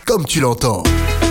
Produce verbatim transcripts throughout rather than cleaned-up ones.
comme tu l'entends.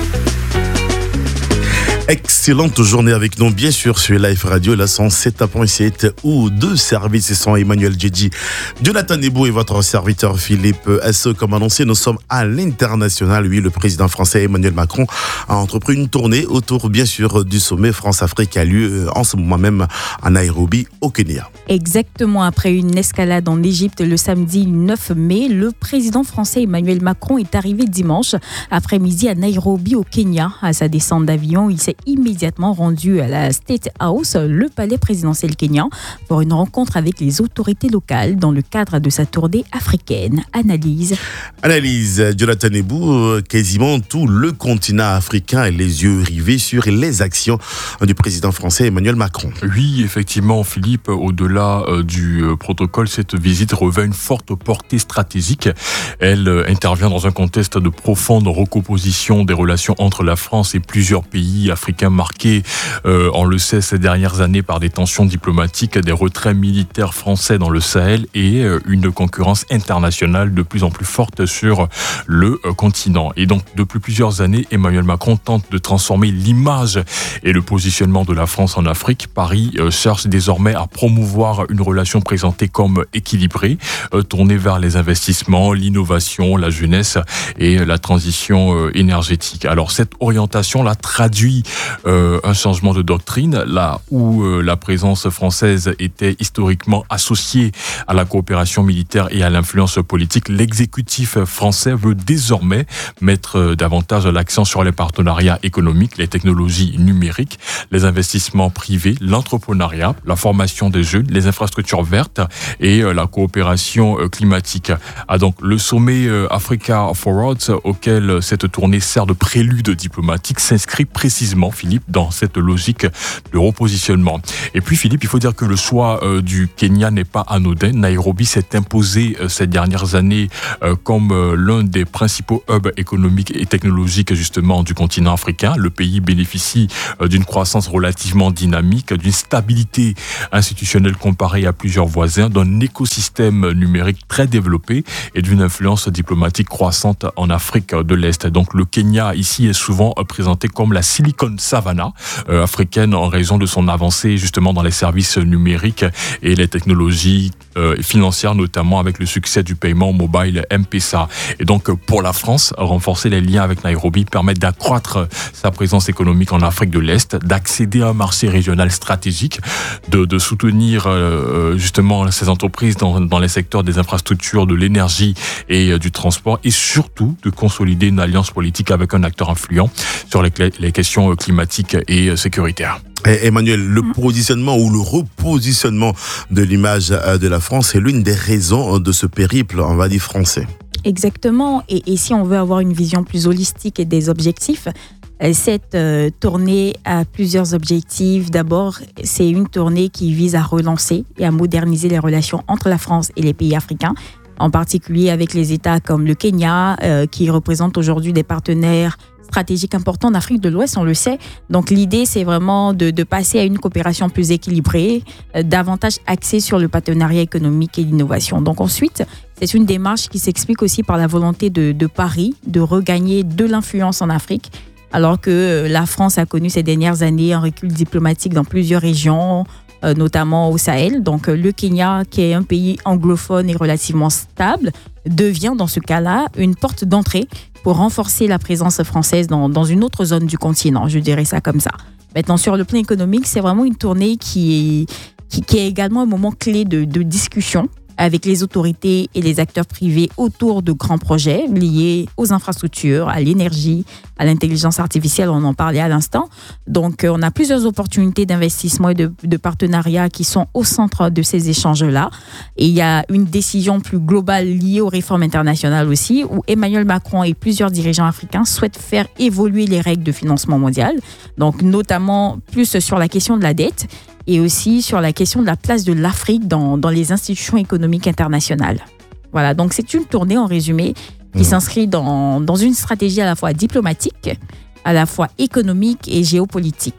Excellente journée avec nous, bien sûr, sur Life Radio, la cent sept virgule sept, où deux services sont Emmanuel Djedji, Jonathan Nebou et votre serviteur Philippe S. Comme annoncé, nous sommes à l'international. Oui, le président français Emmanuel Macron a entrepris une tournée autour, bien sûr, du sommet France-Afrique qui a lieu en ce moment même à Nairobi, au Kenya. Exactement, après une escalade en Égypte le samedi neuf mai, le président français Emmanuel Macron est arrivé dimanche après-midi à Nairobi, au Kenya. À sa descente d'avion, il s'est immédiatement rendu à la State House, le palais présidentiel kenyan, pour une rencontre avec les autorités locales dans le cadre de sa tournée africaine. Analyse. Analyse, Jonathan Nebou, quasiment tout le continent africain a les yeux rivés sur les actions du président français Emmanuel Macron. Oui, effectivement, Philippe, au-delà euh, du euh, protocole, cette visite revêt une forte portée stratégique. Elle euh, intervient dans un contexte de profonde recomposition des relations entre la France et plusieurs pays africains marqués, euh, on le sait, ces dernières années par des tensions diplomatiques, des retraits militaires français dans le Sahel et euh, une concurrence internationale de plus en plus forte sur le euh, continent. Et donc, depuis plusieurs années, Emmanuel Macron tente de transformer l'image et le positionnement de la France en Afrique. Paris euh, cherche désormais à promouvoir une relation présentée comme équilibrée, euh, tournée vers les investissements, l'innovation, la jeunesse et la transition euh, énergétique. Alors, cette orientation la traduit Euh, un changement de doctrine, là où euh, la présence française était historiquement associée à la coopération militaire et à l'influence politique. L'exécutif français veut désormais mettre euh, davantage l'accent sur les partenariats économiques, les technologies numériques, les investissements privés, l'entrepreneuriat, la formation des jeunes, les infrastructures vertes et euh, la coopération euh, climatique. Ah, donc, le sommet euh, Africa Forward, auquel cette tournée sert de prélude diplomatique, s'inscrit précisément, Philippe, dans cette logique de repositionnement. Et puis, Philippe, il faut dire que le choix euh, du Kenya n'est pas anodin. Nairobi s'est imposé euh, ces dernières années euh, comme euh, l'un des principaux hubs économiques et technologiques, justement, du continent africain. Le pays bénéficie euh, d'une croissance relativement dynamique, d'une stabilité institutionnelle comparée à plusieurs voisins, d'un écosystème numérique très développé et d'une influence diplomatique croissante en Afrique de l'Est. Donc, le Kenya, ici, est souvent euh, présenté comme la Silicon Savannah euh, africaine en raison de son avancée justement dans les services numériques et les technologies euh, financières, notamment avec le succès du paiement mobile M-Pesa. Et donc pour la France, renforcer les liens avec Nairobi permet d'accroître sa présence économique en Afrique de l'Est, d'accéder à un marché régional stratégique, de, de soutenir euh, justement ces entreprises dans, dans les secteurs des infrastructures, de l'énergie et euh, du transport, et surtout de consolider une alliance politique avec un acteur influent sur les, les questions climatiques et sécuritaires. Et Emmanuel, le positionnement ou le repositionnement de l'image de la France est l'une des raisons de ce périple, on va dire, français. Exactement. Et, et si on veut avoir une vision plus holistique et des objectifs, cette euh, tournée a plusieurs objectifs. D'abord, c'est une tournée qui vise à relancer et à moderniser les relations entre la France et les pays africains, en particulier avec les États comme le Kenya, euh, qui représentent aujourd'hui des partenaires stratégiques importants en Afrique de l'Ouest, on le sait. Donc l'idée, c'est vraiment de, de passer à une coopération plus équilibrée, euh, davantage axée sur le partenariat économique et l'innovation. Donc ensuite, c'est une démarche qui s'explique aussi par la volonté de, de Paris de regagner de l'influence en Afrique, alors que la France a connu ces dernières années un recul diplomatique dans plusieurs régions, euh, notamment au Sahel. Donc le Kenya, qui est un pays anglophone et relativement stable, devient dans ce cas-là une porte d'entrée pour renforcer la présence française dans, dans une autre zone du continent, je dirais ça comme ça. Maintenant, sur le plan économique, c'est vraiment une tournée qui est, qui, qui est également un moment clé de, de discussion avec les autorités et les acteurs privés autour de grands projets liés aux infrastructures, à l'énergie, à l'intelligence artificielle, on en parlait à l'instant. Donc, on a plusieurs opportunités d'investissement et de, de partenariat qui sont au centre de ces échanges-là. Et il y a une décision plus globale liée aux réformes internationales aussi, où Emmanuel Macron et plusieurs dirigeants africains souhaitent faire évoluer les règles de financement mondial, donc notamment plus sur la question de la dette, et aussi sur la question de la place de l'Afrique dans, dans les institutions économiques internationales. Voilà, donc c'est une tournée en résumé qui mmh. s'inscrit dans, dans une stratégie à la fois diplomatique, à la fois économique et géopolitique.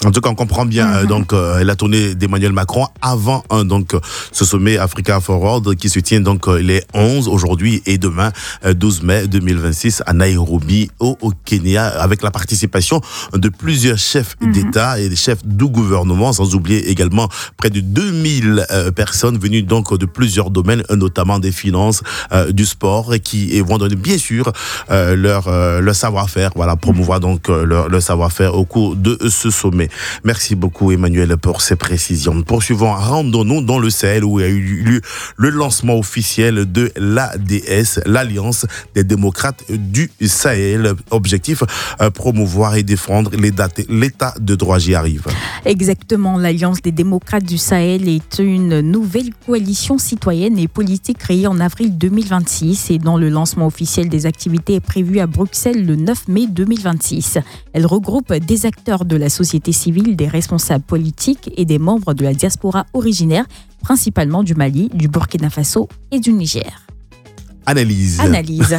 En tout cas, on comprend bien mm-hmm. euh, donc euh, la tournée d'Emmanuel Macron avant euh, donc ce sommet Africa Forward qui se tient donc euh, les onze aujourd'hui et demain euh, douze mai deux mille vingt-six à Nairobi au, au Kenya, avec la participation de plusieurs chefs mm-hmm. d'État et des chefs du gouvernement, sans oublier également près de deux mille euh, personnes venues donc de plusieurs domaines, notamment des finances, euh, du sport, qui vont donner bien sûr euh, leur euh, leur savoir-faire, voilà, promouvoir donc euh, leur, leur savoir-faire au cours de ce sommet. Merci beaucoup Emmanuel pour ces précisions. Poursuivons, rendons-nous dans le Sahel où il y a eu lieu le lancement officiel de l'A D S, l'Alliance des démocrates du Sahel. Objectif, euh, promouvoir et défendre l'état de droit. J'y arrive. Exactement, l'Alliance des démocrates du Sahel est une nouvelle coalition citoyenne et politique créée en avril deux mille vingt-six et dont le lancement officiel des activités est prévu à Bruxelles le neuf mai deux mille vingt-six. Elle regroupe des acteurs de la société civile, des responsables politiques et des membres de la diaspora originaire, principalement du Mali, du Burkina Faso et du Niger. Analyse. Analyse.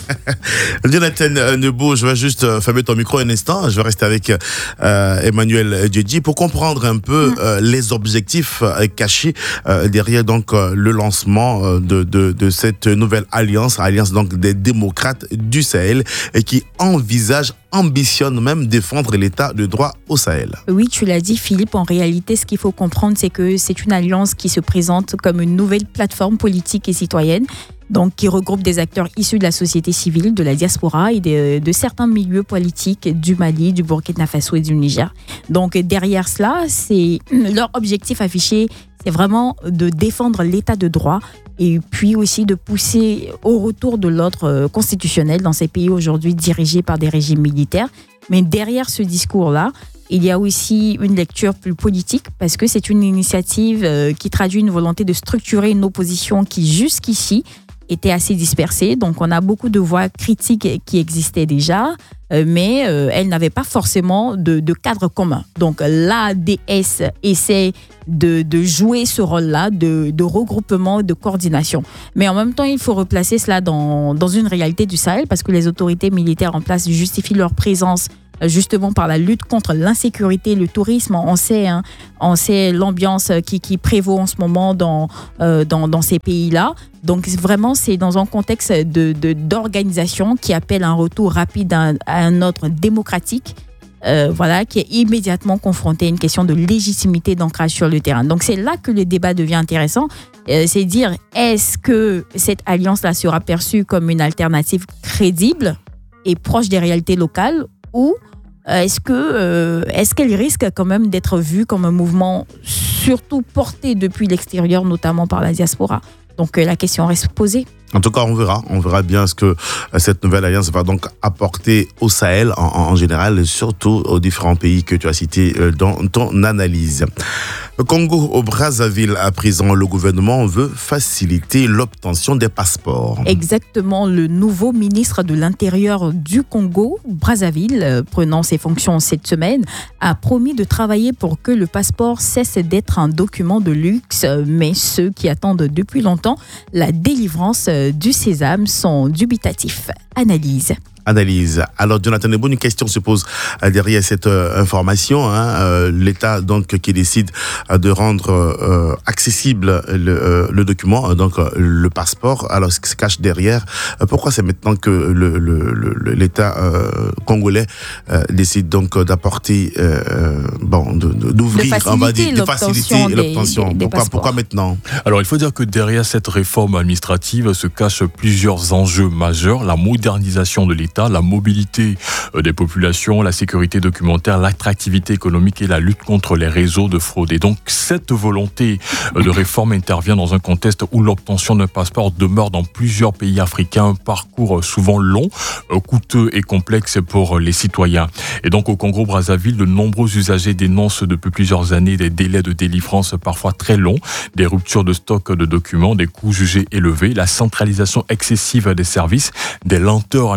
Jonathan Nebo, je vais juste fermer ton micro un instant. Je vais rester avec euh, Emmanuel Djedji pour comprendre un peu mm. euh, les objectifs euh, cachés euh, derrière donc euh, le lancement euh, de, de, de cette nouvelle alliance, alliance donc des démocrates du Sahel, et qui envisage, ambitionne même défendre l'état de droit au Sahel. Oui, tu l'as dit Philippe, en réalité ce qu'il faut comprendre c'est que c'est une alliance qui se présente comme une nouvelle plateforme politique et citoyenne, donc qui regroupe des acteurs issus de la société civile, de la diaspora et de, de certains milieux politiques du Mali, du Burkina Faso et du Niger. Donc derrière cela, c'est leur objectif affiché, c'est vraiment de défendre l'état de droit et puis aussi de pousser au retour de l'ordre constitutionnel dans ces pays aujourd'hui dirigés par des régimes militaires. Mais derrière ce discours-là, il y a aussi une lecture plus politique parce que c'est une initiative qui traduit une volonté de structurer une opposition qui jusqu'ici était assez dispersée. Donc on a beaucoup de voix critiques qui existaient déjà, mais euh, elles n'avaient pas forcément de, de cadre commun. Donc l'A D S essaie de, de jouer ce rôle-là, de, de regroupement, de coordination. Mais en même temps, il faut replacer cela dans, dans une réalité du Sahel parce que les autorités militaires en place justifient leur présence justement par la lutte contre l'insécurité, le tourisme. On sait, hein, on sait l'ambiance qui, qui prévaut en ce moment dans, euh, dans, dans ces pays-là. Donc vraiment, c'est dans un contexte de, de, d'organisation qui appelle un retour rapide à un, à un ordre démocratique, euh, voilà, qui est immédiatement confronté à une question de légitimité d'ancrage sur le terrain. Donc c'est là que le débat devient intéressant. Euh, c'est dire, est-ce que cette alliance-là sera perçue comme une alternative crédible et proche des réalités locales, ou est-ce que euh, est-ce qu'elle risque quand même d'être vue comme un mouvement surtout porté depuis l'extérieur, notamment par la diaspora? Donc euh, la question reste posée. En tout cas, on verra. On verra bien ce que cette nouvelle alliance va donc apporter au Sahel en, en général, surtout aux différents pays que tu as cités dans ton analyse. Le Congo, au Brazzaville, à présent, le gouvernement veut faciliter l'obtention des passeports. Exactement. Le nouveau ministre de l'Intérieur du Congo, Brazzaville, prenant ses fonctions cette semaine, a promis de travailler pour que le passeport cesse d'être un document de luxe, mais ceux qui attendent depuis longtemps la délivrance du sésame sont dubitatifs. Analyse. Analyse. Alors, Jonathan Nebo, une question se pose derrière cette euh, information. Hein, euh, L'État donc qui décide euh, de rendre euh, accessible le, euh, le document, donc euh, le passeport. Alors, ce qui se cache derrière, euh, pourquoi c'est maintenant que le, le, le, l'État euh, congolais euh, décide donc d'apporter, euh, bon, de, de, d'ouvrir, on va dire, de faciliter des, l'obtention. Des, des pourquoi, pourquoi maintenant? Alors, il faut dire que derrière cette réforme administrative se cachent plusieurs enjeux majeurs. La modernisation de l'État, la mobilité des populations, la sécurité documentaire, l'attractivité économique et la lutte contre les réseaux de fraude. Et donc, cette volonté de réforme intervient dans un contexte où l'obtention d'un passeport demeure dans plusieurs pays africains un parcours souvent long, coûteux et complexe pour les citoyens. Et donc, au Congo-Brazzaville, de nombreux usagers dénoncent depuis plusieurs années des délais de délivrance parfois très longs, des ruptures de stock de documents, des coûts jugés élevés, la centralisation excessive des services, des lenteurs administratives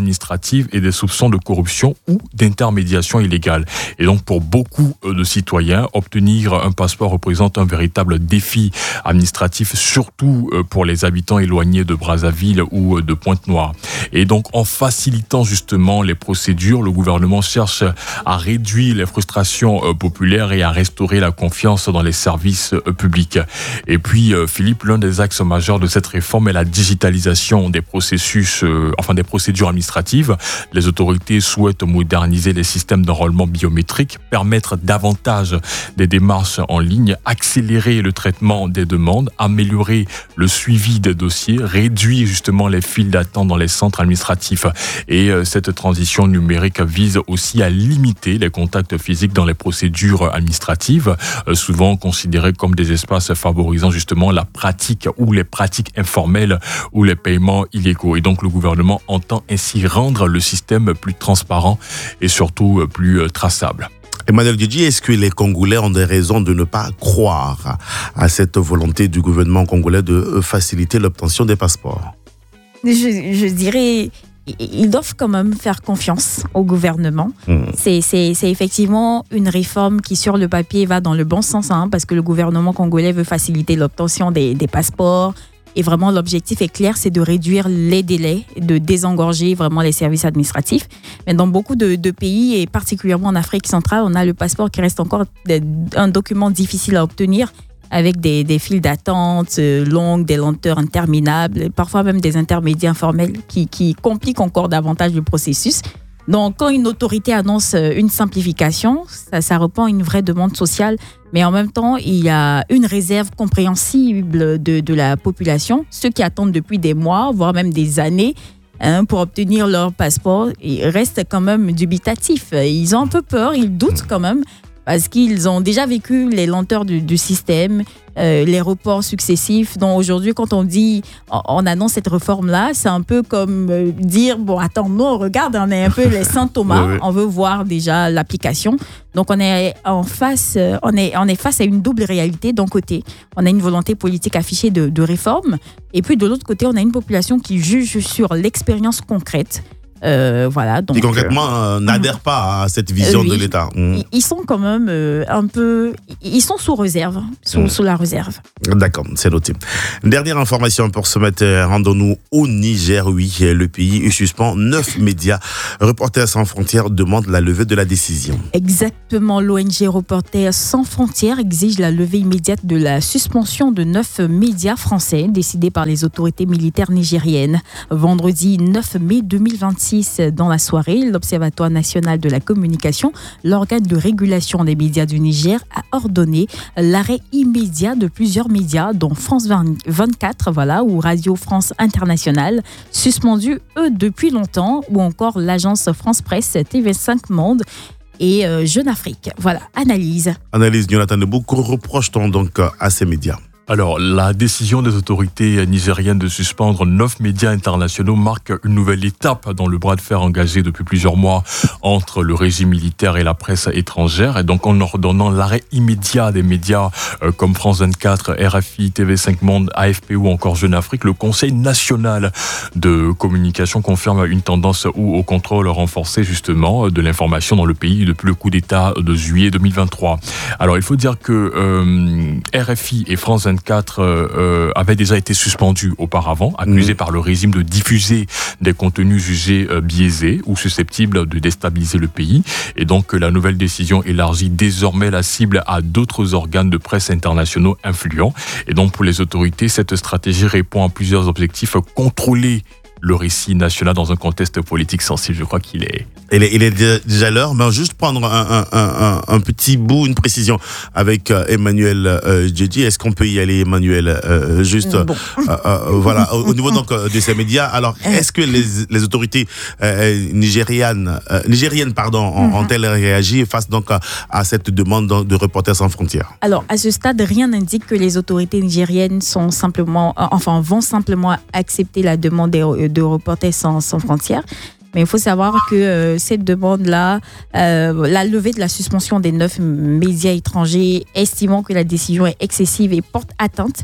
administrative et des soupçons de corruption ou d'intermédiation illégale. Et donc pour beaucoup de citoyens, obtenir un passeport représente un véritable défi administratif, surtout pour les habitants éloignés de Brazzaville ou de Pointe-Noire. Et donc en facilitant justement les procédures, le gouvernement cherche à réduire les frustrations populaires et à restaurer la confiance dans les services publics. Et puis Philippe, l'un des axes majeurs de cette réforme est la digitalisation des processus, euh, enfin des procédures administratives. Les autorités souhaitent moderniser les systèmes d'enrôlement biométrique, permettre davantage des démarches en ligne, accélérer le traitement des demandes, améliorer le suivi des dossiers, réduire justement les files d'attente dans les centres administratifs. Et euh, cette transition numérique vise aussi à limiter les contacts physiques dans les procédures administratives, euh, souvent considérées comme des espaces favorisant justement la pratique ou les pratiques informelles ou les paiements illégaux. Et donc le gouvernement entend ainsi rendre le système plus transparent et surtout plus traçable. Emmanuel Djedji, est-ce que les Congolais ont des raisons de ne pas croire à cette volonté du gouvernement congolais de faciliter l'obtention des passeports ? je, je dirais... Ils doivent quand même faire confiance au gouvernement. Mmh. C'est, c'est, c'est effectivement une réforme qui, sur le papier, va dans le bon sens, hein, parce que le gouvernement congolais veut faciliter l'obtention des, des passeports. Et vraiment, l'objectif est clair, c'est de réduire les délais, de désengorger vraiment les services administratifs. Mais dans beaucoup de, de pays, et particulièrement en Afrique centrale, on a le passeport qui reste encore un document difficile à obtenir, avec des, des files d'attente longues, des lenteurs interminables, parfois même des intermédiaires informels qui, qui compliquent encore davantage le processus. Donc, quand une autorité annonce une simplification, ça, ça répond à une vraie demande sociale, mais en même temps, il y a une réserve compréhensible de, de la population, ceux qui attendent depuis des mois, voire même des années, hein, pour obtenir leur passeport, ils restent quand même dubitatifs. Ils ont un peu peur, ils doutent quand même, parce qu'ils ont déjà vécu les lenteurs du, du système, euh, les reports successifs. Donc aujourd'hui, quand on dit, on, on annonce cette réforme-là, c'est un peu comme euh, dire, bon, attends, nous, on regarde, on est un peu les Saint Thomas, oui, oui. On veut voir déjà l'application. Donc on est en face, on est, on est face à une double réalité. D'un côté, on a une volonté politique affichée de, de réforme, et puis de l'autre côté, on a une population qui juge sur l'expérience concrète. Euh, voilà, donc, qui concrètement euh, n'adhèrent pas à cette vision euh, oui, de l'État. Mmh. Ils sont quand même euh, un peu... Ils sont sous réserve, sous, mmh. sous la réserve. D'accord, c'est noté. Dernière information pour ce matin, rendons-nous au Niger. Oui, le pays suspend neuf médias. Reporters sans frontières demande la levée de la décision. Exactement, l'O N G Reporters sans frontières exige la levée immédiate de la suspension de neuf médias français décidée par les autorités militaires nigériennes. Vendredi neuf mai deux mille vingt-six, dans la soirée, l'Observatoire national de la communication, l'organe de régulation des médias du Niger, a ordonné l'arrêt immédiat de plusieurs médias, dont France vingt-quatre, voilà, ou Radio France Internationale, suspendus, eux, depuis longtemps, ou encore l'agence France Presse, T V cinq Monde et euh, Jeune Afrique. Voilà, analyse. Analyse, Jonathan Nebou, que reproche-t-on donc à ces médias ? Alors, la décision des autorités nigériennes de suspendre neuf médias internationaux marque une nouvelle étape dans le bras de fer engagé depuis plusieurs mois entre le régime militaire et la presse étrangère. Et donc, en ordonnant l'arrêt immédiat des médias euh, comme France vingt-quatre, R F I, T V cinq Monde, A F P ou encore Jeune Afrique, le Conseil national de communication confirme une tendance au contrôle renforcé justement de l'information dans le pays depuis le coup d'État de juillet deux mille vingt-trois. Alors, il faut dire que euh, R F I et France vingt-quatre euh, avaient déjà été suspendus auparavant, accusés mmh. par le régime de diffuser des contenus jugés euh, biaisés ou susceptibles de déstabiliser le pays. Et donc, la nouvelle décision élargit désormais la cible à d'autres organes de presse internationaux influents. Et donc, pour les autorités, cette stratégie répond à plusieurs objectifs. Contrôler le récit national dans un contexte politique sensible, je crois qu'il est... Il est, il est déjà l'heure, mais juste prendre un, un, un, un petit bout, une précision avec euh, Emmanuel euh, Djedji. Est-ce qu'on peut y aller, Emmanuel, euh, juste bon. euh, euh, voilà, au, au niveau donc de ces médias. Alors, est-ce que les, les autorités euh, nigérianes, euh, nigériennes pardon, mm-hmm. ont-elles réagi face donc à, à cette demande de Reporters sans frontières? Alors, à ce stade, rien n'indique que les autorités nigériennes sont simplement, euh, enfin, vont simplement accepter la demande des, de Reporters sans, sans frontières. Mais il faut savoir que euh, cette demande-là, euh, la levée de la suspension des neuf médias étrangers, estimant que la décision est excessive et porte atteinte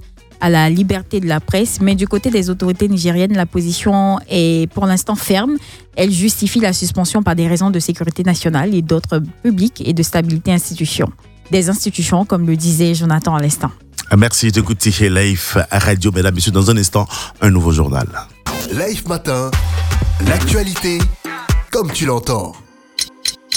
à la liberté de la presse. Mais du côté des autorités nigériennes, la position est pour l'instant ferme. Elle justifie la suspension par des raisons de sécurité nationale et d'ordre public et de stabilité institution. Des institutions, comme le disait Jonathan à l'instant. Merci d'écouter Life Radio, mesdames et messieurs. Dans un instant, un nouveau journal. Life Matin, l'actualité comme tu l'entends.